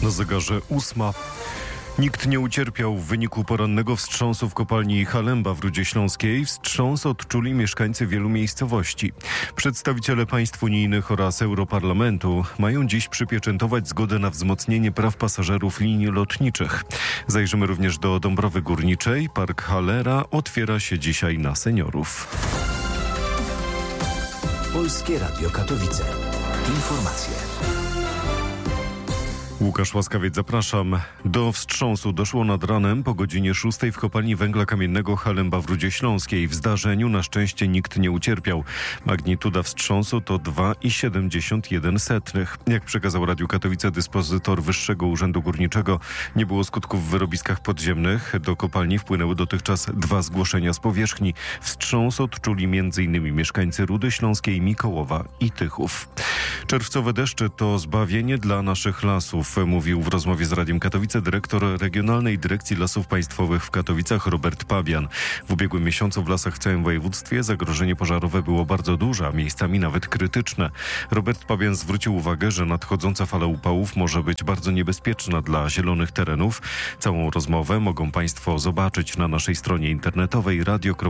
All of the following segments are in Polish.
Na zegarze 8. Nikt nie ucierpiał w wyniku porannego wstrząsu w kopalni Halemba w Rudzie Śląskiej. Wstrząs odczuli mieszkańcy wielu miejscowości. Przedstawiciele państw unijnych oraz Europarlamentu mają dziś przypieczętować zgodę na wzmocnienie praw pasażerów linii lotniczych. Zajrzymy również do Dąbrowy Górniczej. Park Hallera otwiera się dzisiaj na seniorów. Polskie Radio Katowice. Informacje. Łukasz Łaskawiec, zapraszam. Do wstrząsu doszło nad ranem po godzinie 6 w kopalni węgla kamiennego Halemba w Rudzie Śląskiej. W zdarzeniu na szczęście nikt nie ucierpiał. Magnituda wstrząsu to 2,71. Jak przekazał Radiu Katowice dyspozytor Wyższego Urzędu Górniczego, nie było skutków w wyrobiskach podziemnych. Do kopalni wpłynęły dotychczas 2 zgłoszenia z powierzchni. Wstrząs odczuli m.in. mieszkańcy Rudy Śląskiej, Mikołowa i Tychów. Czerwcowe deszcze to zbawienie dla naszych lasów, mówił w rozmowie z Radiem Katowice dyrektor Regionalnej Dyrekcji Lasów Państwowych w Katowicach Robert Pabian. W ubiegłym miesiącu w lasach w całym województwie zagrożenie pożarowe było bardzo duże, a miejscami nawet krytyczne. Robert Pabian zwrócił uwagę, że nadchodząca fala upałów może być bardzo niebezpieczna dla zielonych terenów. Całą rozmowę mogą Państwo zobaczyć na naszej stronie internetowej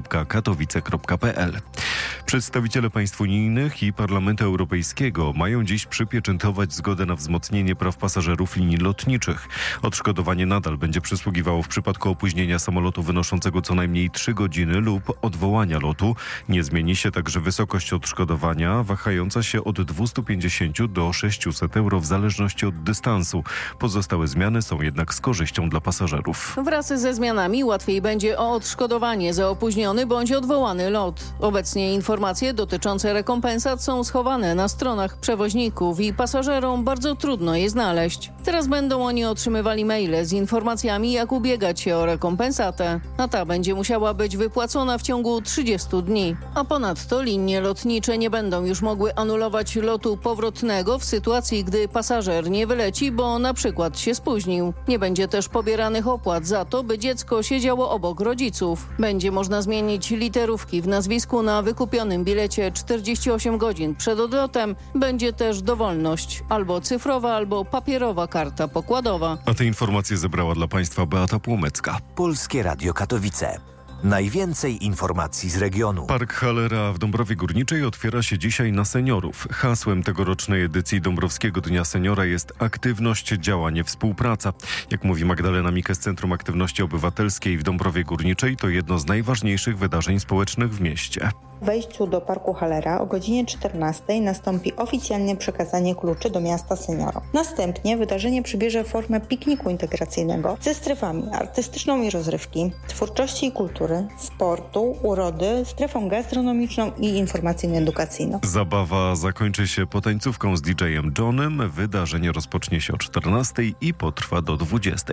radio.katowice.pl. Przedstawiciele państw unijnych i Parlamentu Europejskiego mają dziś przypieczętować zgodę na wzmocnienie praw pasażerów linii lotniczych. Odszkodowanie nadal będzie przysługiwało w przypadku opóźnienia samolotu wynoszącego co najmniej 3 godziny lub odwołania lotu. Nie zmieni się także wysokość odszkodowania, wahająca się od 250 do 600 euro w zależności od dystansu. Pozostałe zmiany są jednak z korzyścią dla pasażerów. Wraz ze zmianami łatwiej będzie o odszkodowanie za opóźniony bądź odwołany lot. Obecnie informacje dotyczące rekompensat są schowane na stronach przewoźników i pasażerom bardzo trudno je znaleźć. Teraz będą oni otrzymywali maile z informacjami, jak ubiegać się o rekompensatę, a ta będzie musiała być wypłacona w ciągu 30 dni. A ponadto linie lotnicze nie będą już mogły anulować lotu powrotnego w sytuacji, gdy pasażer nie wyleci, bo na przykład się spóźnił. Nie będzie też pobieranych opłat za to, by dziecko siedziało obok rodziców. Będzie można zmienić literówki w nazwisku na wykupionym bilecie 48 godzin przed odlotem. Będzie też dowolność albo cyfrowa, albo papierowa karta pokładowa. A te informacje zebrała dla Państwa Beata Płomecka. Polskie Radio Katowice. Najwięcej informacji z regionu. Park Hallera w Dąbrowie Górniczej otwiera się dzisiaj na seniorów. Hasłem tegorocznej edycji Dąbrowskiego Dnia Seniora jest aktywność, działanie, współpraca. Jak mówi Magdalena Mikes z Centrum Aktywności Obywatelskiej w Dąbrowie Górniczej, to jedno z najważniejszych wydarzeń społecznych w mieście. W wejściu do Parku Hallera o godzinie 14 nastąpi oficjalne przekazanie kluczy do miasta seniorom. Następnie wydarzenie przybierze formę pikniku integracyjnego ze strefami artystyczną i rozrywki, twórczości i kultury, sportu, urody, strefą gastronomiczną i informacyjno-edukacyjną. Zabawa zakończy się potańcówką z DJ-em Johnem. Wydarzenie rozpocznie się o 14 i potrwa do 20.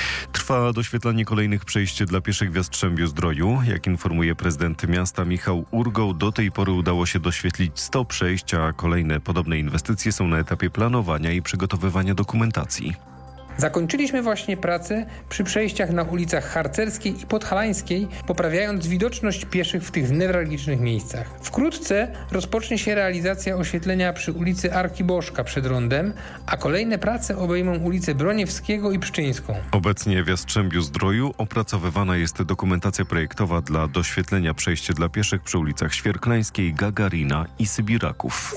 Trwa doświetlanie kolejnych przejść dla pieszych w Jastrzębiu-Zdroju. Jak informuje prezydent miasta Michał Urgo, do tej pory udało się doświetlić 100 przejść, a kolejne podobne inwestycje są na etapie planowania i przygotowywania dokumentacji. Zakończyliśmy właśnie pracę przy przejściach na ulicach Harcerskiej i Podhalańskiej, poprawiając widoczność pieszych w tych newralgicznych miejscach. Wkrótce rozpocznie się realizacja oświetlenia przy ulicy Arki Bożka przed rondem, a kolejne prace obejmą ulicę Broniewskiego i Pszczyńską. Obecnie w Jastrzębiu-Zdroju opracowywana jest dokumentacja projektowa dla doświetlenia przejść dla pieszych przy ulicach Świerklańskiej, Gagarina i Sybiraków.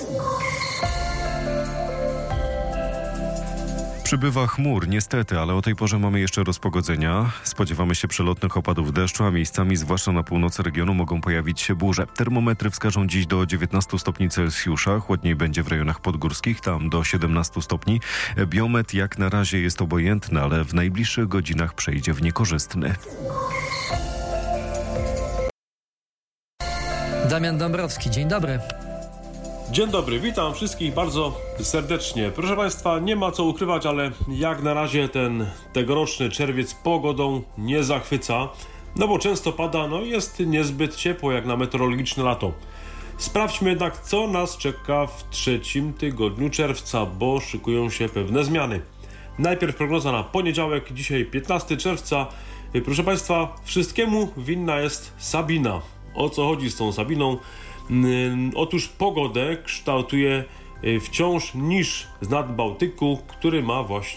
Przybywa chmur, niestety, ale o tej porze mamy jeszcze rozpogodzenia. Spodziewamy się przelotnych opadów deszczu, a miejscami, zwłaszcza na północy regionu, mogą pojawić się burze. Termometry wskażą dziś do 19 stopni Celsjusza, chłodniej będzie w rejonach podgórskich, tam do 17 stopni. Biometr jak na razie jest obojętny, ale w najbliższych godzinach przejdzie w niekorzystny. Damian Dąbrowski, dzień dobry. Dzień dobry, witam wszystkich bardzo serdecznie. Proszę Państwa, nie ma co ukrywać, ale jak na razie ten tegoroczny czerwiec pogodą nie zachwyca, no bo często pada, jest niezbyt ciepło jak na meteorologiczne lato. Sprawdźmy jednak, co nas czeka w 3. tygodniu czerwca, bo szykują się pewne zmiany. Najpierw prognoza na poniedziałek, dzisiaj 15 czerwca. Proszę Państwa, wszystkiemu winna jest Sabina. O co chodzi z tą Sabiną? Otóż pogodę kształtuje wciąż niż z nad Bałtyku, który ma właśnie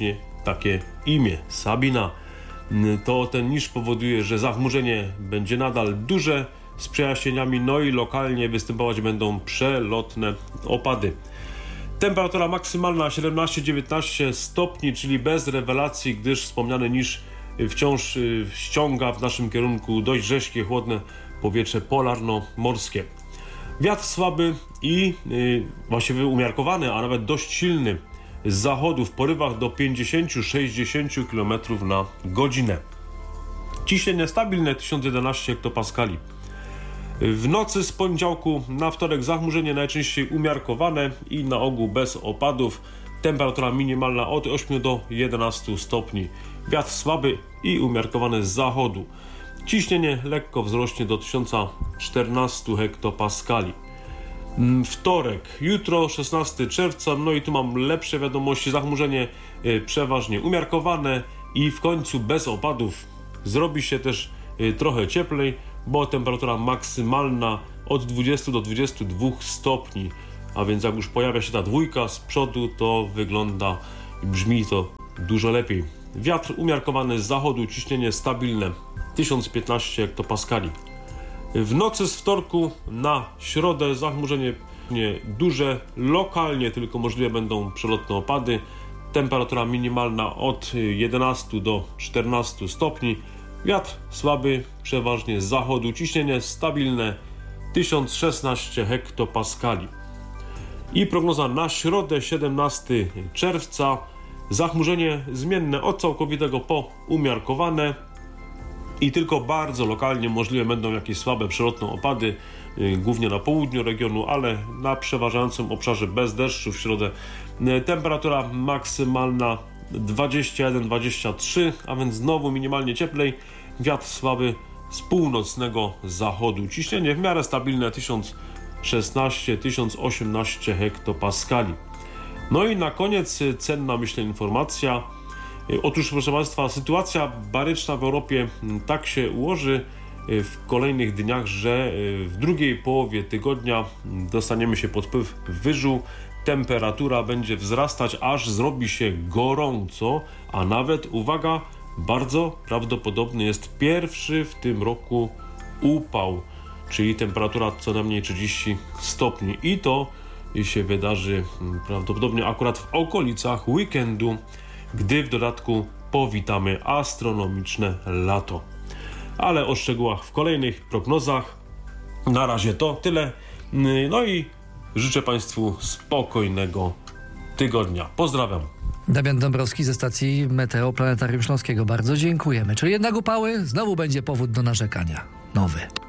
takie imię, Sabina. To ten niż powoduje, że zachmurzenie będzie nadal duże z przejaśnieniami, no i lokalnie występować będą przelotne opady. Temperatura maksymalna 17-19 stopni, czyli bez rewelacji, gdyż wspomniany niż wciąż ściąga w naszym kierunku dość rześkie, chłodne powietrze polarno-morskie. Wiatr słaby i właściwie umiarkowany, a nawet dość silny z zachodu w porywach do 50-60 km na godzinę. Ciśnienie stabilne 1011 hektopaskali. W nocy z poniedziałku na wtorek zachmurzenie najczęściej umiarkowane i na ogół bez opadów. Temperatura minimalna od 8 do 11 stopni. Wiatr słaby i umiarkowany z zachodu. Ciśnienie lekko wzrośnie do 1014 hektopaskali. Wtorek, jutro 16 czerwca, no i tu mam lepsze wiadomości. Zachmurzenie przeważnie umiarkowane i w końcu bez opadów. Zrobi się też trochę cieplej, bo temperatura maksymalna od 20 do 22 stopni, a więc jak już pojawia się ta dwójka z przodu, to wygląda i brzmi to dużo lepiej. Wiatr umiarkowany z zachodu, ciśnienie stabilne 1015 hektopaskali. W nocy z wtorku na środę zachmurzenie duże, lokalnie tylko możliwe będą przelotne opady. Temperatura minimalna od 11 do 14 stopni. Wiatr słaby, przeważnie z zachodu, ciśnienie stabilne 1016 hektopaskali. I prognoza na środę 17 czerwca. Zachmurzenie zmienne od całkowitego po umiarkowane i tylko bardzo lokalnie możliwe będą jakieś słabe przelotne opady, głównie na południu regionu, ale na przeważającym obszarze bez deszczu w środę. Temperatura maksymalna 21-23, a więc znowu minimalnie cieplej. Wiatr słaby z północnego zachodu. Ciśnienie w miarę stabilne 1016-1018 hektopaskali. No i na koniec cenna, myślę, informacja. Otóż, proszę Państwa, sytuacja baryczna w Europie tak się ułoży w kolejnych dniach, że w drugiej połowie tygodnia dostaniemy się pod wpływ wyżu. Temperatura będzie wzrastać, aż zrobi się gorąco, a nawet, uwaga, bardzo prawdopodobny jest pierwszy w tym roku upał, czyli temperatura co najmniej 30 stopni. I to się wydarzy prawdopodobnie akurat w okolicach weekendu, gdy w dodatku powitamy astronomiczne lato. Ale o szczegółach w kolejnych prognozach. Na razie to tyle. No i życzę Państwu spokojnego tygodnia. Pozdrawiam. Damian Dąbrowski ze stacji Meteo Planetarium Śląskiego. Bardzo dziękujemy. Czyli jednak upały, znowu będzie powód do narzekania. Nowy.